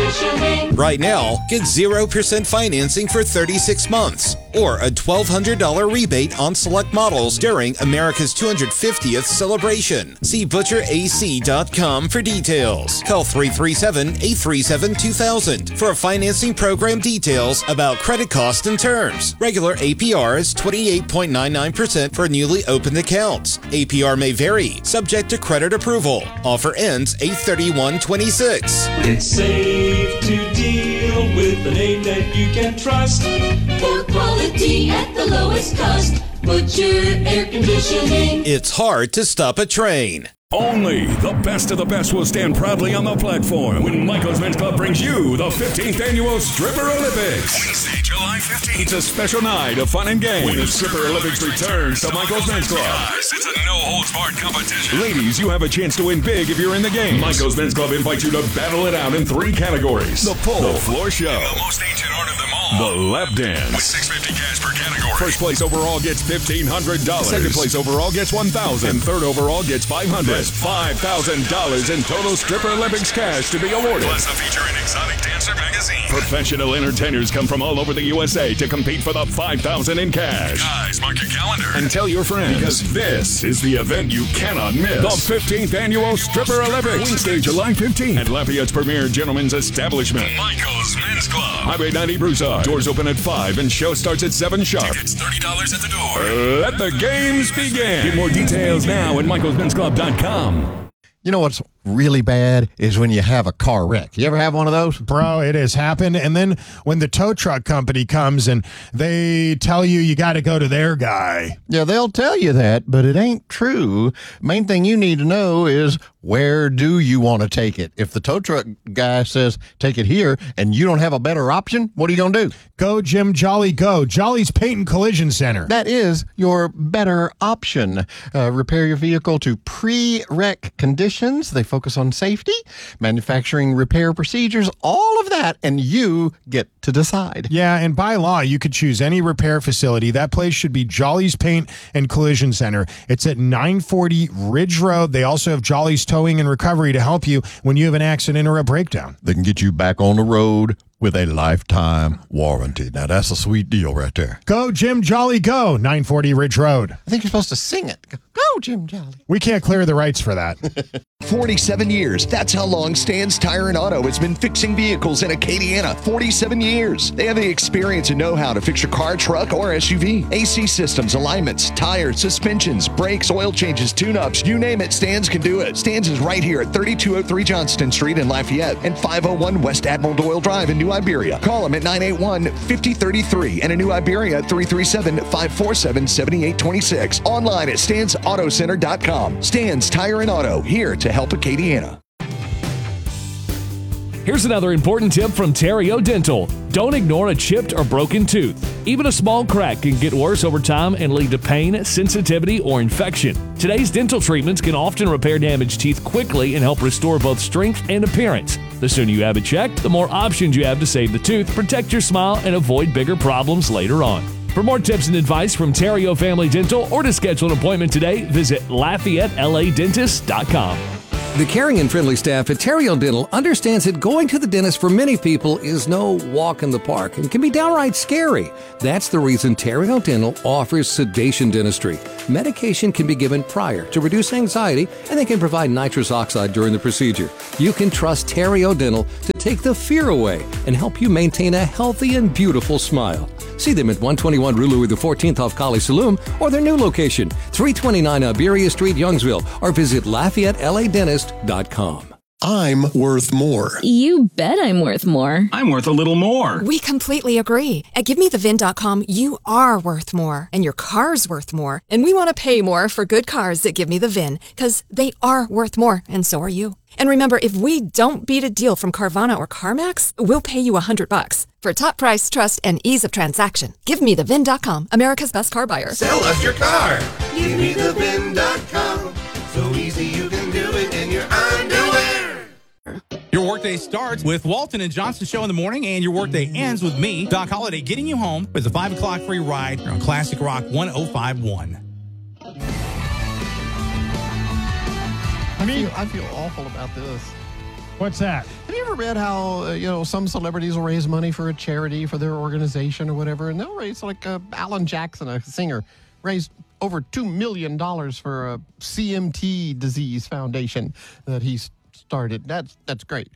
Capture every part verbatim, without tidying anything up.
conditioning. Right now, get zero percent financing for thirty-six months or a twelve hundred dollars rebate on select models during America's two hundred fiftieth celebration. See Butcher A C dot com for details. Call three three seven, eight three seven, two thousand for financing program details about credit cost and terms. Regular A P R is twenty-eight point nine nine percent for newly opened accounts. A P R may vary, subject to credit approval. Offer ends eight thirty-one twenty-six. It's safe to deal with a name that you can trust. For quality at the lowest cost. Butcher Air Conditioning. It's hard to stop a train. Only the best of the best will stand proudly on the platform when Michael's Men's Club brings you the fifteenth Annual Stripper Olympics. Wednesday, July fifteenth. It's a special night of fun and games when the Stripper Olympics returns to Michael's Men's Club. Yes, it's a no-holds-barred competition. Ladies, you have a chance to win big if you're in the game. Michael's Men's Club invites you to battle it out in three categories. The pole, the floor show, and the most ancient art of them all, the lap dance. With six hundred fifty dollars cash per category. First place overall gets fifteen hundred dollars. Second place overall gets one thousand dollars. And third overall gets five hundred dollars. five thousand dollars in total Stripper Olympics cash to be awarded. Plus a feature in Exotic Dancer magazine. Professional entertainers come from all over the U S A to compete for the five thousand dollars in cash. Guys, mark your calendar. And tell your friends. Because this is the event you cannot miss. The fifteenth Annual Stripper Olympics. Wednesday, July fifteenth. At Lafayette's premier gentleman's establishment. Michael's Men's Club. Highway ninety Broussard. Doors open at five and show starts at seven sharp. Tickets thirty dollars at the door. Let the games begin. Get more details now at michaels men's club dot com. You know what's really bad is when you have a car wreck. You ever have one of those? Bro, it has happened. And then when the tow truck company comes and they tell you you got to go to their guy. Yeah, they'll tell you that, but it ain't true. Main thing you need to know is, where do you want to take it? If the tow truck guy says take it here and you don't have a better option, what are you going to do? Go, Jim Jolly, go. Jolly's Paint and Collision Center. That is your better option. Uh, repair your vehicle to pre-wreck conditions. They focus on safety, manufacturing repair procedures, all of that, and you get to decide. Yeah, and by law, you could choose any repair facility. That place should be Jolly's Paint and Collision Center. It's at nine forty Ridge Road. They also have Jolly's Towing and Recovery to help you when you have an accident or a breakdown. They can get you back on the road with a lifetime warranty. Now, that's a sweet deal right there. Go, Jim Jolly, go. nine forty Ridge Road. I think you're supposed to sing it. Go, Jim Jolly. We can't clear the rights for that. forty-seven years. That's how long Stan's Tire and Auto has been fixing vehicles in Acadiana. forty-seven years. They have the experience and know-how to fix your car, truck, or S U V. A C systems, alignments, tires, suspensions, brakes, oil changes, tune-ups, you name it, Stan's can do it. Stan's is right here at thirty-two oh three Johnston Street in Lafayette and five oh one West Admiral Doyle Drive in New Iberia. Call them at nine eight one, five oh three three and in New Iberia at three three seven, five four seven, seven eight two six. Online at stans auto center dot com. Stan's Tire and Auto, here to help Acadiana. Here's another important tip from Terrio Dental. Don't ignore a chipped or broken tooth. Even a small crack can get worse over time and lead to pain, sensitivity, or infection. Today's dental treatments can often repair damaged teeth quickly and help restore both strength and appearance. The sooner you have it checked, the more options you have to save the tooth, protect your smile, and avoid bigger problems later on. For more tips and advice from Terrio Family Dental or to schedule an appointment today, visit Lafayette L A Dentist dot com. The caring and friendly staff at Terrio Dental understands that going to the dentist for many people is no walk in the park and can be downright scary. That's the reason Terrio Dental offers sedation dentistry. Medication can be given prior to reduce anxiety, and they can provide nitrous oxide during the procedure. You can trust Terrio Dental to take the fear away and help you maintain a healthy and beautiful smile. See them at one twenty-one Rue Louis the fourteenth off College Saloon or their new location, three twenty-nine Iberia Street, Youngsville, or visit Lafayette L A Dentist dot com. I'm worth more. You bet I'm worth more. I'm worth a little more. We completely agree. At give me the vin dot com, you are worth more, and your car's worth more. And we want to pay more for good cars that Give Me the V I N, because they are worth more, and so are you. And remember, if we don't beat a deal from Carvana or CarMax, we'll pay you a hundred bucks. For top price, trust, and ease of transaction, give me the vin dot com, America's best car buyer. Sell us your car. give me the vin dot com. So easy you can do it in your underwear. Your workday starts with Walton and Johnson Show in the morning, and your workday ends with me, Doc Holliday, getting you home with a five o'clock free ride on Classic Rock one oh five point one. I feel, I feel awful about this. What's that? Have you ever read how, uh, you know, some celebrities will raise money for a charity for their organization or whatever, and they'll raise, like, uh, Alan Jackson, a singer, raised over two million dollars for a C M T disease foundation that he started. That's that's great.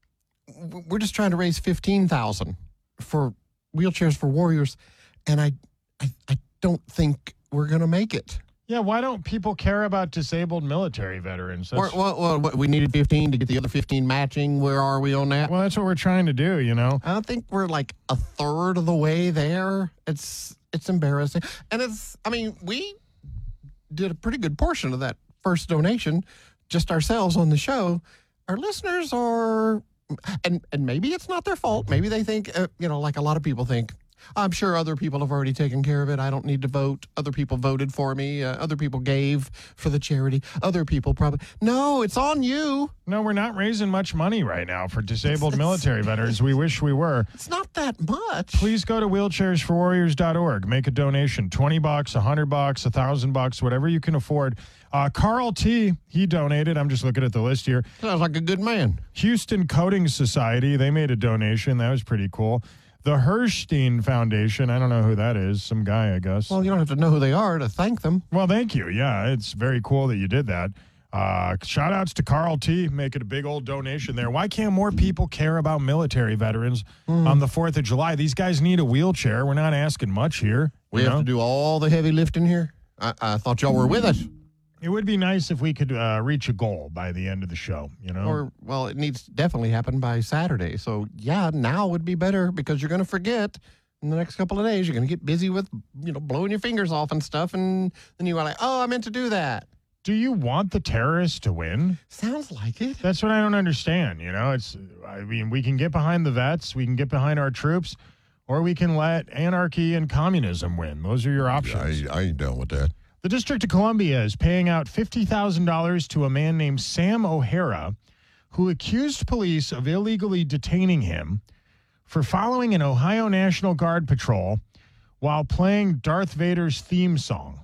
We're just trying to raise fifteen thousand dollars for Wheelchairs for Warriors, and I, I, I don't think we're going to make it. Yeah, why don't people care about disabled military veterans? Or, well, well, what, we needed fifteen to get the other fifteen matching. Where are we on that? Well, that's what we're trying to do, you know. I think we're like a third of the way there. It's it's embarrassing. And it's, I mean, we did a pretty good portion of that first donation just ourselves on the show. Our listeners are, and, and maybe it's not their fault. Maybe they think, uh, you know, like a lot of people think, I'm sure other people have already taken care of it. I don't need to vote. Other people voted for me. Uh, other people gave for the charity. Other people probably... No, it's on you. No, we're not raising much money right now for disabled military veterans. We wish we were. It's not that much. Please go to wheelchairs for warriors dot org. Make a donation. twenty bucks, one hundred bucks, one thousand bucks, whatever you can afford. Uh, Carl T., he donated. I'm just looking at the list here. Sounds like a good man. Houston Coding Society, they made a donation. That was pretty cool. The Herstein Foundation, I don't know who that is. Some guy, I guess. Well, you don't have to know who they are to thank them. Well, thank you. Yeah, it's very cool that you did that. Uh, shout outs to Carl T. making a big old donation there. Why can't more people care about military veterans mm. on the fourth of July? These guys need a wheelchair. We're not asking much here. We have know? to do all the heavy lifting here? I, I thought y'all were with us. It would be nice if we could uh, reach a goal by the end of the show, you know? Or, well, it needs to definitely happen by Saturday. So, yeah, now would be better because you're going to forget in the next couple of days. You're going to get busy with, you know, blowing your fingers off and stuff. And then you're like, oh, I meant to do that. Do you want the terrorists to win? Sounds like it. That's what I don't understand, you know? It's, I mean, we can get behind the vets. We can get behind our troops. Or we can let anarchy and communism win. Those are your options. Yeah, I, I ain't down with that. The District of Columbia is paying out fifty thousand dollars to a man named Sam O'Hara, who accused police of illegally detaining him for following an Ohio National Guard patrol while playing Darth Vader's theme song.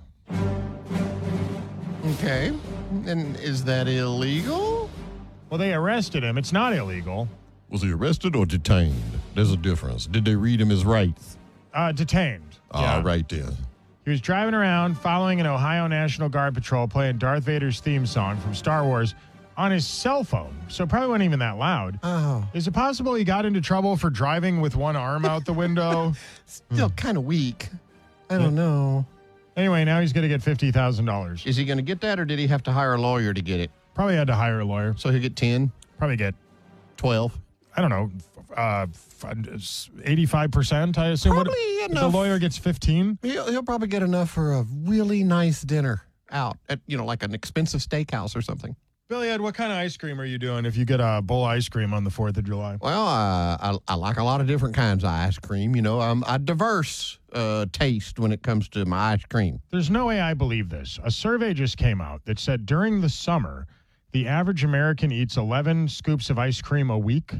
Okay. And is that illegal? Well, they arrested him. It's not illegal. Was he arrested or detained? There's a difference. Did they read him his rights? Uh, detained. Ah, yeah. right there. He was driving around following an Ohio National Guard patrol playing Darth Vader's theme song from Star Wars on his cell phone, so probably wasn't even that loud. Oh. Is it possible he got into trouble for driving with one arm out the window? Still kind of weak. I don't know. Anyway, now he's going to get fifty thousand dollars. Is he going to get that, or did he have to hire a lawyer to get it? Probably had to hire a lawyer. So he'll get ten? Probably get twelve. I don't know, uh, eighty-five percent, I assume. Probably what, enough. If the lawyer gets fifteen? He'll, he'll probably get enough for a really nice dinner out at, you know, like an expensive steakhouse or something. Billy Ed, what kind of ice cream are you doing if you get a bowl of ice cream on the fourth of July? Well, uh, I, I like a lot of different kinds of ice cream. You know, I'm a diverse uh, taste when it comes to my ice cream. There's no way I believe this. A survey just came out that said during the summer, the average American eats eleven scoops of ice cream a week.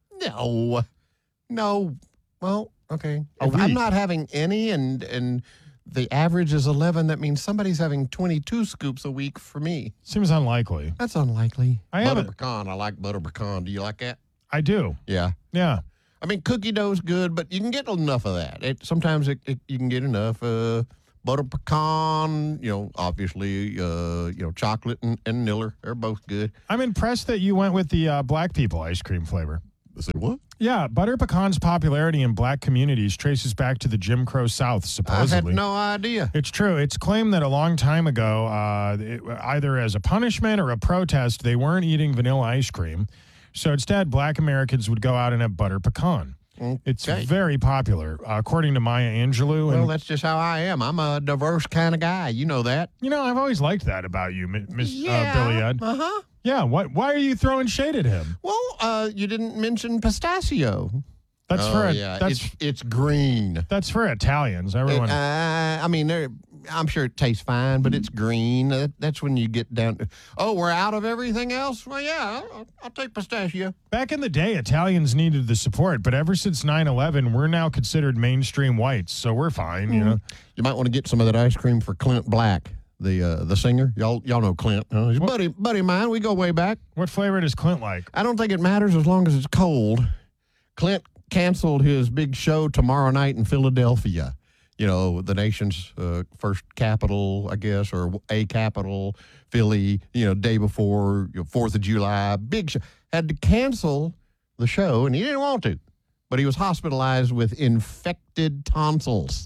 No, no. Well, okay. A If week. I'm not having any and and the average is eleven, that means somebody's having twenty-two scoops a week for me. Seems unlikely. That's unlikely. I butter haven't- pecan. I like butter pecan. Do you like that? I do. Yeah. Yeah. I mean, cookie dough's good, but you can get enough of that. It sometimes it, it, you can get enough. Uh, butter pecan, you know, obviously, uh, you know, chocolate and, and Niller. They're both good. I'm impressed that you went with the uh, black people ice cream flavor. Say what? Yeah, butter pecan's popularity in black communities traces back to the Jim Crow South, supposedly. I had no idea. It's true. It's claimed that a long time ago, uh, it, either as a punishment or a protest, they weren't eating vanilla ice cream. So instead, black Americans would go out and have butter pecan. Okay. It's very popular, uh, according to Maya Angelou. Well, and, that's just how I am. I'm a diverse kind of guy. You know that. you know, I've always liked that about you, Miss Yeah. uh, Billy Ed. Uh-huh. Yeah, what, why are you throwing shade at him? Well, uh, you didn't mention pistachio. That's oh, for a, yeah. that's it's, it's green. that's for Italians. Everyone. It, uh, I mean, they're- I'm sure it tastes fine, but it's green. That, that's when you get down to, oh, we're out of everything else? Well, yeah, I'll, I'll take pistachio. Back in the day, Italians needed the support, but ever since nine eleven, we're now considered mainstream whites, so we're fine, you know. You might want to get some of that ice cream for Clint Black. the uh, the singer. Y'all y'all know Clint. Uh, he's a buddy buddy of mine. We go way back. What flavor does Clint like? I don't think it matters as long as it's cold. Clint canceled his big show tomorrow night in Philadelphia. You know, the nation's uh, first capital, I guess, or a capital, Philly, you know, day before, you know, fourth of July, big show. Had to cancel the show, and he didn't want to. But he was hospitalized with infected tonsils.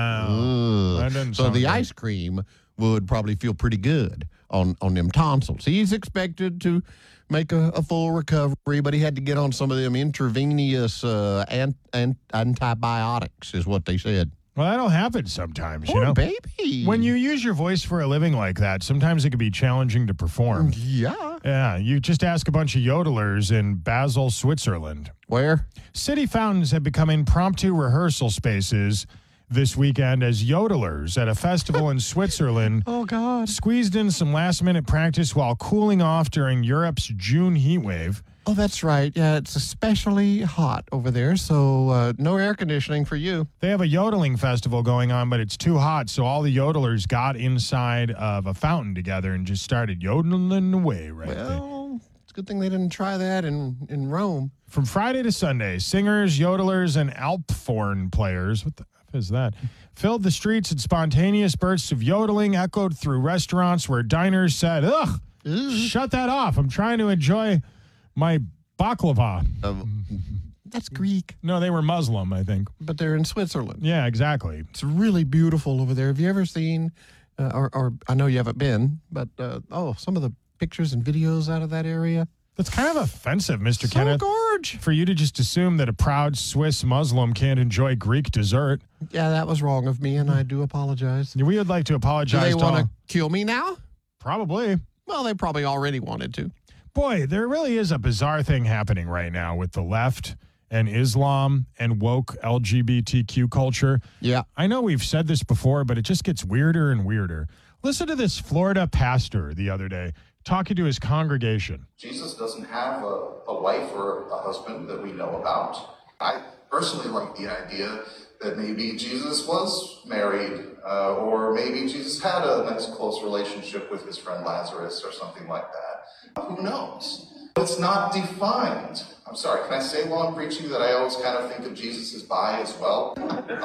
Wow. That doesn't So sound the good. ice cream would probably feel pretty good on, on them tonsils. He's expected to make a, a full recovery, but he had to get on some of them intravenous uh, ant, ant, antibiotics, is what they said. Well, that'll happen sometimes, Poor you know. baby. When you use your voice for a living like that, sometimes it can be challenging to perform. Yeah. Yeah, you just ask a bunch of yodelers in Basel, Switzerland. Where? City fountains have become impromptu rehearsal spaces this weekend as yodelers at a festival in Switzerland Oh, God. squeezed in some last-minute practice while cooling off during Europe's June heat wave. Oh, that's right. Yeah, it's especially hot over there, so uh, no air conditioning for you. They have a yodeling festival going on, but it's too hot, so all the yodelers got inside of a fountain together and just started yodeling away right there. Well, it's a good thing they didn't try that in, in Rome. From Friday to Sunday, singers, yodelers, and Alphorn players, what the F is that, filled the streets and spontaneous bursts of yodeling echoed through restaurants where diners said, ugh, shut that off. I'm trying to enjoy my baklava. Um, that's Greek. No, they were Muslim, I think. But they're in Switzerland. Yeah, exactly. It's really beautiful over there. Have you ever seen, uh, or, or I know you haven't been, but uh, oh, some of the pictures and videos out of that area? That's kind of offensive, Mister So Kenneth. gorge. For you to just assume that a proud Swiss Muslim can't enjoy Greek dessert. Yeah, that was wrong of me, and I do apologize. We would like to Do apologize they to want all. to kill me now? Probably. Well, they probably already wanted to. Boy, there really is a bizarre thing happening right now with the left and Islam and woke L G B T Q culture. Yeah. I know we've said this before, but it just gets weirder and weirder. Listen to this Florida pastor the other day talking to his congregation. Jesus doesn't have a, a wife or a husband that we know about. I personally like the idea that maybe Jesus was married, uh, or maybe Jesus had a nice close relationship with his friend Lazarus or something like that. Who knows? It's not defined. I'm sorry, can I say while I'm preaching that I always kind of think of Jesus as bi as well?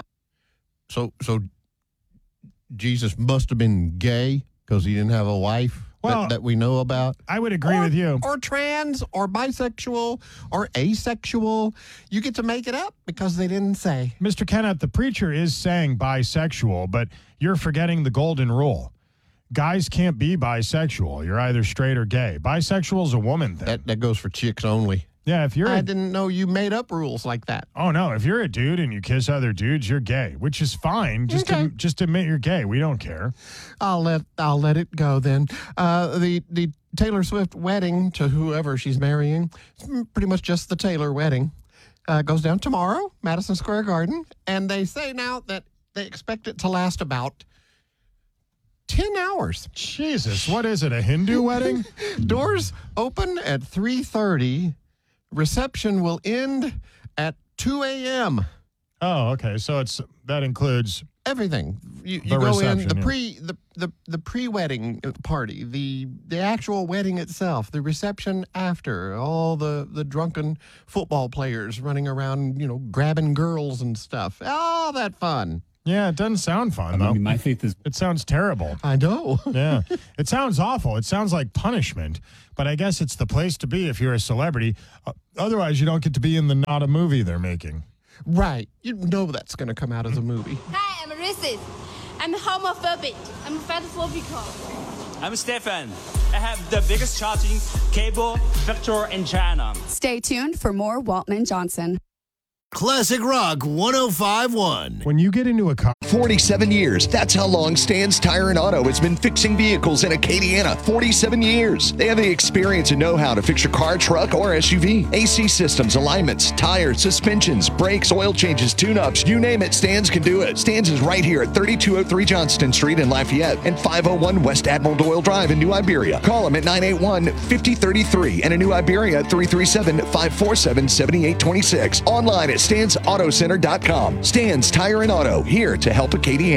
So, so Jesus must have been gay because he didn't have a wife Well, that, that we know about. I would agree Or- with you. Or trans, or bisexual, or asexual. You get to make it up because they didn't say. Mister Kenneth, the preacher is saying bisexual, but you're forgetting the golden rule. Guys can't be bisexual. You're either straight or gay. Bisexual is a woman thing. That that goes for chicks only. Yeah, if you're I a, didn't know you made up rules like that. oh no, if you're a dude and you kiss other dudes, you're gay, which is fine. Just Okay. to, just admit you're gay. We don't care. I'll let I'll let it go then. Uh, the the Taylor Swift wedding to whoever she's marrying, it's pretty much just the Taylor wedding, uh, goes down tomorrow, Madison Square Garden, and they say now that they expect it to last about ten hours. Jesus, what is it? A Hindu wedding? Doors open at three thirty. Reception will end at two a.m. Oh, okay. So it's that includes Everything. You, you The go in reception, the yeah. pre the, the, the pre-wedding party, the the actual wedding itself, the reception after, all the, the drunken football players running around, you know, grabbing girls and stuff. All that fun. Yeah, it doesn't sound fun though. My faith is. It sounds terrible. I know. Yeah. It sounds awful. It sounds like punishment, but I guess it's the place to be if you're a celebrity. Uh, otherwise, you don't get to be in the not a movie they're making. Right. You know that's going to come out as a movie. Hi, I'm racist. I'm homophobic. I'm fatphobic. I'm Stefan. I have the biggest charging cable vector in China. Stay tuned for more Walton and Johnson. Classic Rock one oh five point one. When you get into a car. forty-seven years. That's how long Stan's Tire and Auto has been fixing vehicles in Acadiana. forty-seven years. They have the experience and know-how to fix your car, truck, or S U V. A C systems, alignments, tires, suspensions, brakes, oil changes, tune-ups, you name it, Stan's can do it. Stan's is right here at thirty-two oh three Johnston Street in Lafayette and five oh one West Admiral Doyle Drive in New Iberia. Call them at nine eight one, five oh three three and in New Iberia at three three seven, five four seven, seven eight two six. Online at stans auto center dot com. Stan's Tire and Auto, here to help Acadiana.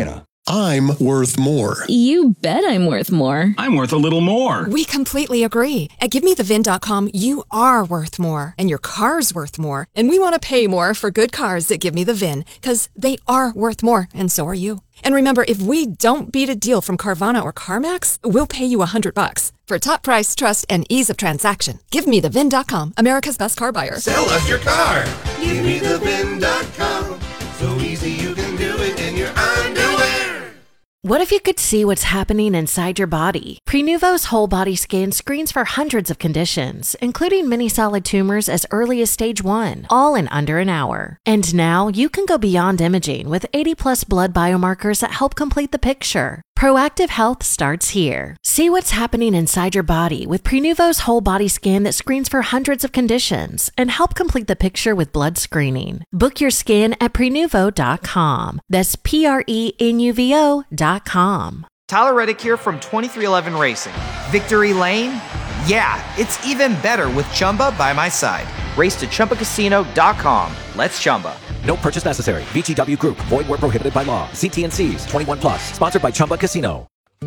I'm worth more. You bet I'm worth more. I'm worth a little more. We completely agree. At Give Me The V I N dot com, you are worth more, and your car's worth more. And we want to pay more for good cars that Give Me The V I N, because they are worth more, and so are you. And remember, if we don't beat a deal from Carvana or CarMax, we'll pay you a hundred bucks. For top price, trust, and ease of transaction, Give Me The V I N dot com, America's best car buyer. Sell us your car. Give Me The V I N dot com. So easy you can do it in your underwear. What if you could see what's happening inside your body? Prenuvo's whole body scan screens for hundreds of conditions, including many solid tumors as early as stage one, all in under an hour. And now you can go beyond imaging with eighty plus blood biomarkers that help complete the picture. Proactive health starts here. See what's happening inside your body with Prenuvo's whole body scan that screens for hundreds of conditions and help complete the picture with blood screening. Book your scan at Prenuvo dot com. That's P R E N U V O dot com. Tyler Reddick here from twenty-three eleven Racing. Victory Lane? Yeah, it's even better with Chumba by my side. Race to Chumba Casino dot com. Let's Chumba. No purchase necessary. V G W Group. Void where prohibited by law. See T and C's. twenty-one plus. Sponsored by Chumba Casino.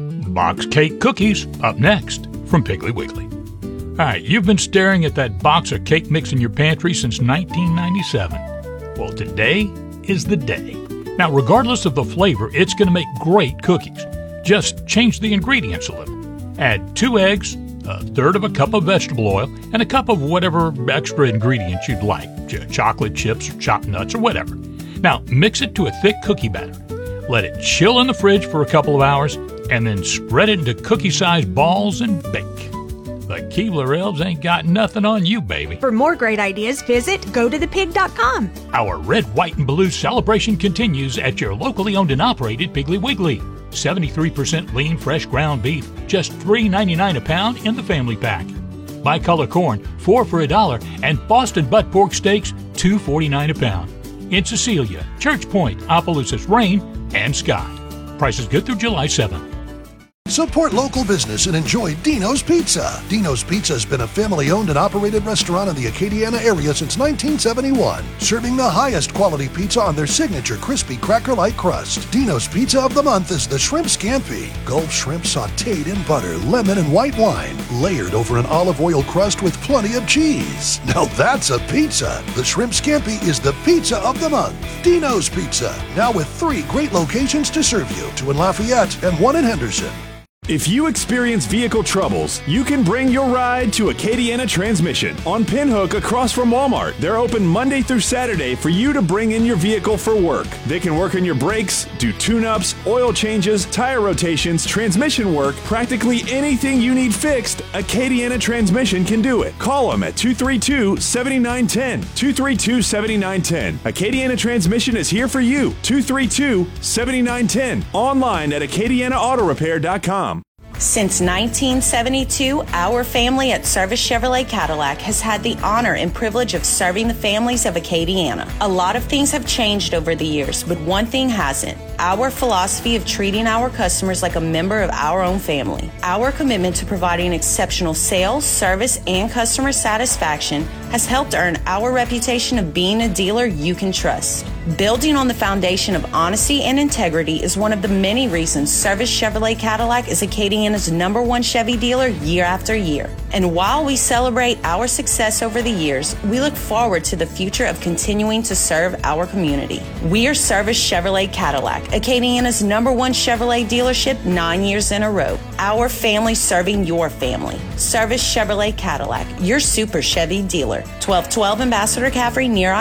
Box Cake Cookies up next from Piggly Wiggly. All right, you've been staring at that box of cake mix in your pantry since nineteen ninety-seven. Well, today is the day. Now, regardless of the flavor, it's going to make great cookies. Just change the ingredients a little. Add two eggs, a third of a cup of vegetable oil, and a cup of whatever extra ingredients you'd like, ch- chocolate chips, or chopped nuts, or whatever. Now, mix it to a thick cookie batter. Let it chill in the fridge for a couple of hours, and then spread it into cookie-sized balls and bake. The Keebler Elves ain't got nothing on you, baby. For more great ideas, visit go to the pig dot com. Our red, white, and blue celebration continues at your locally owned and operated Piggly Wiggly. seventy-three percent lean, fresh ground beef, just three ninety-nine a pound in the family pack. Bicolor corn, four for a dollar, and Boston butt pork steaks, two forty-nine a pound. In Cecilia, Church Point, Opelousas, Rain, and Scott. Prices good through July seventh. Support local business and enjoy Dino's Pizza. Dino's Pizza has been a family-owned and operated restaurant in the Acadiana area since nineteen seventy-one, serving the highest quality pizza on their signature crispy cracker-like crust. Dino's Pizza of the month is the Shrimp Scampi. Gulf shrimp sautéed in butter, lemon, and white wine, layered over an olive oil crust with plenty of cheese. Now that's a pizza. The Shrimp Scampi is the pizza of the month. Dino's Pizza, now with three great locations to serve you, two in Lafayette and one in Henderson. If you experience vehicle troubles, you can bring your ride to Acadiana Transmission on Pinhook across from Walmart. They're open Monday through Saturday for you to bring in your vehicle for work. They can work on your brakes, do tune-ups, oil changes, tire rotations, transmission work, practically anything you need fixed, Acadiana Transmission can do it. Call them at two three two, seven nine one zero, two three two, seven nine one zero. Acadiana Transmission is here for you, two three two, seven nine one zero. Online at Acadiana Auto Repair dot com. Since nineteen seventy-two, our family at Service Chevrolet Cadillac has had the honor and privilege of serving the families of Acadiana. A lot of things have changed over the years, but one thing hasn't. Our philosophy of treating our customers like a member of our own family. Our commitment to providing exceptional sales, service, and customer satisfaction has helped earn our reputation of being a dealer you can trust. Building on the foundation of honesty and integrity is one of the many reasons Service Chevrolet Cadillac is Acadiana's number one Chevy dealer year after year. And while we celebrate our success over the years, we look forward to the future of continuing to serve our community. We are Service Chevrolet Cadillac, Acadiana's number one Chevrolet dealership nine years in a row. Our family serving your family. Service Chevrolet Cadillac, your super Chevy dealer. twelve twelve Ambassador Caffrey near